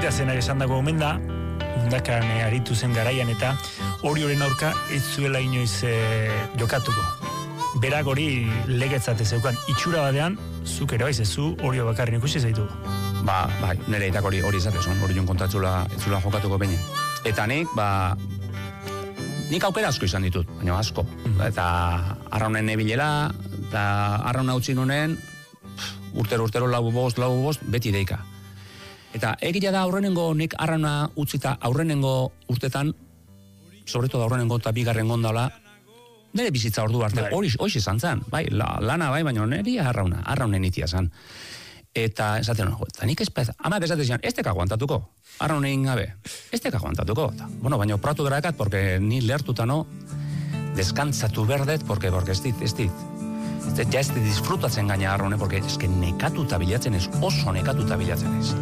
Begira zenak esan dago omen da, mundakan aritu zen garaian eta Orioren aurka ez zuela inoiz jokatuko. Berak hori legetzat ez zeukan, itxura batean, zuk ere baiz, zu Orio bakarren ikusi zaitu. Bai, nire itak hori izatezun, Orion kontatzula ez zula jokatuko behin. Eta nik aukera asko izan ditut, baina asko. Eta arraunen nebilela, eta arrauna utzi nunen, urtero lau bost, beti deika. Eta egia da aurrenengo nik arrauna utzita aurrenengo urtetan, sobretodo aurrenengo eta bigarren gondala, nire bizitza ordu arte, hori izan zen, bai, lana bai, baina niri arraunen itia zen. Eta esaten, eta nik amak esaten zian, ez teka aguantatuko, arraunen gabe, ez teka aguantatuko. Bueno, baina opratu darakat, porque ni lehertuta no, deskantzatu berdet, porque ez dit, ja ez disfrutatzen gaina arraune, porque ez que nekatuta bilatzen ez, oso nekatuta bilatzen ez.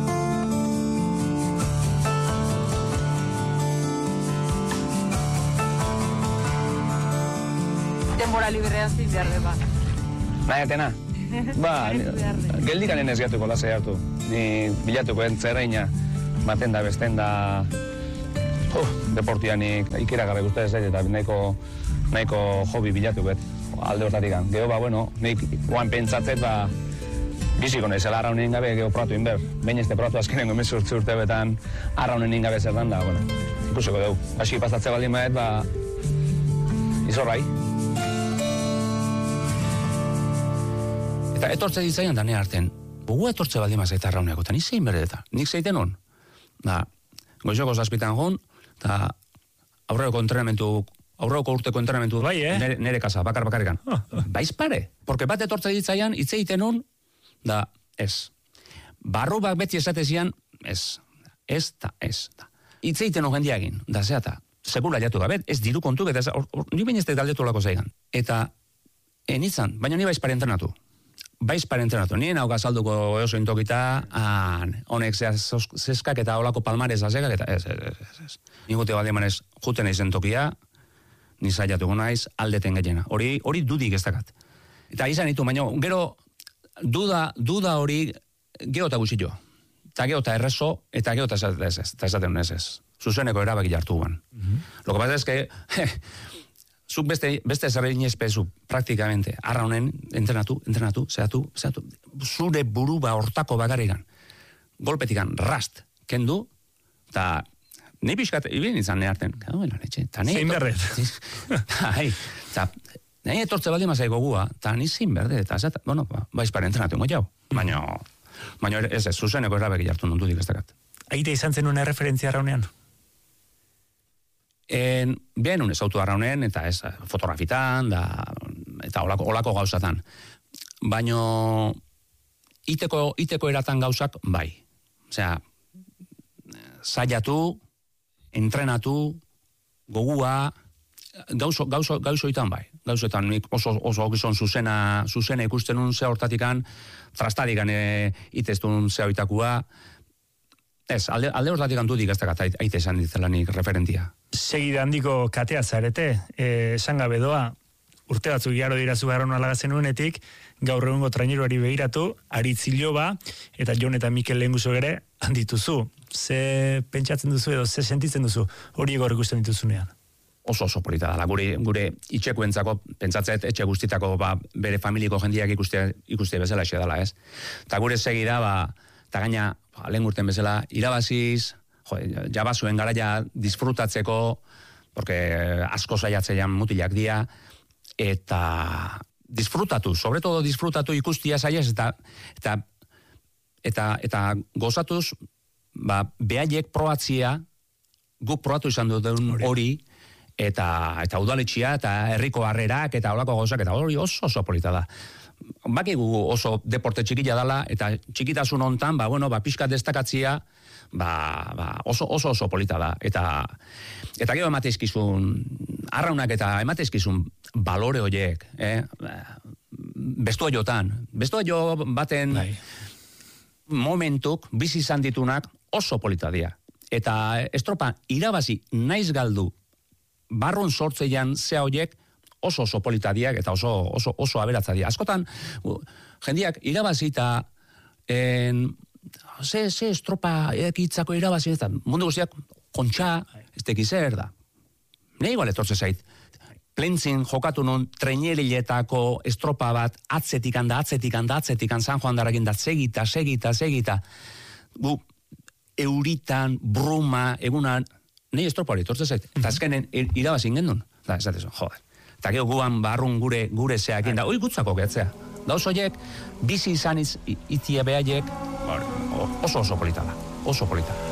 Denbora librean zin behar de, Nahi atena? Geldikanen ez gatuko lasai hartu. Ni bilatuko entzerreina, maten da, besten da, deportianik ikeragarri guztaz ez, eta nahiko hobi bilatuko, alde hortatik. Gero, nik guan pentsatzet, biziko naizela arraunen gabe, gero pratu inber. Baina ez pratu azkenengo 18 urte betan arraunen gabe zer dan da, ikusiko dugu. Basi pastatze baldin badet, izorrai. Eta etortze ditzaian da ne harten, bugu etortze baldin mazaita arrauneako, eta nik zein berdeta, nik zeiten hon. Goizoko zazpitan hon, eta aurreko urteko entrenamentu, nere kasa, bakarrikan. Baiz pare, porque bat etortze ditzaian, itzeiten hon, da ez. Barru bak beti esatezian, ez. Itzeiten hon jendiagin, da zeata, segura jatu gabet, ez diru kontu, eta ni bain ez da galdetu lako zeigan. Eta, enitzan, baina ni baiz pare entrenatu. Nien hau gazalduko oso intokita, honek zeskak eta olako palmarez azekak, eta ez. Nigute baldemanez juten eizen tokia, nizaiatuko naiz aldeten gehiena. Hori dudik ez dakat. Eta izan ditu, baina gero duda hori geota guzillo. Eta geota errezo, eta geota esaten ez. Zuzeneko erabaki jartu guan. Lo que pasa es que... Zuk beste zerrein espezu, praktikamente, arraunen, entrenatu, zehatu, zure buruba hortako bagarrigan, golpetikan rast, kendu, eta nahi pixkat, ibin izan neharten, zein berdet. Nahi etortze baldin mazai gogua, eta nahi zein berdet, eta baiz pare entrenatu ingo jau, baina ez zuzeneko erabeki jartu nondudik ez dakat. Aite izan zen una referentzia arraunean? Bien unez autu arraunen, eta ez fotografitan, eta olako gauzatan. Baina iteko eratan gauzak, bai. Osea, saiatu, entrenatu, gogua, gauzoitan bai. Gauzoetan nik oso gizon zuzena ikusten nun ze hortatikan, trastadikan iteztun ze hoitakua. Ez, alde hortatik antudik ez dakat aite esan ditzelanik referentia. Segida handiko katea zarete, esan gabe doa, urte batzuk garo dirazu garron alagazen unetik, gaur egungo traineruari begiratu, Aritz Iloba, eta Jon eta Mikel Lehenguso ere, handituzu. Ze pentsatzen duzu edo, ze sentitzen duzu, hori egor ikusten dituzunean? Oso polita dela, gure itxekuentzako, pentsatzet, etxe guztitako, bere familiko jendiak ikuste bezala xe dela, ez? Eta gure segida, eta gaina, lehen urten bezala, irabaziz, jabazuen garaia disfrutatzeko, porque asko saiatzeian mutilak dia, eta disfrutatu, sobre todo disfrutatu ikustia saiaz, eta gozatuz, behaiek probatzia, guk probatu izan duten hori, eta udaletxia, eta herriko harrerak, eta olako gauzak, eta hori oso polita da. Bakigu oso deporte txikila dela, eta txikitasun hontan, pixkat destakatzia, oso polita da. Eta gero emateizkizun, arraunak eta emateizkizun balore horiek, bestuaio baten momentuk, bizi izan ditunak oso polita dira. Eta estropa irabazi naiz galdu, barrun sortzeian zea horiek, oso politadiak eta oso aberatzadiak. Askotan, jendiak irabazita ze estropa ekitzako irabazi, eta mundu guztiak kontxa, ez teki zer da. Nei igual etortze zait. Plentzin jokatu nun treineriletako estropa bat atzetikan San Juan darrakin da segita. Gu euritan, bruma, egunan, nei estropa hori etortze zait. Eta azkenen irabazin gendun. Da, esatezun, joder. Eta gero guan barrun gure zeakin da, hoi gutzako gehatzea. Da osoiek, bizi izan itzia behaiek, oso polita da, oso polita.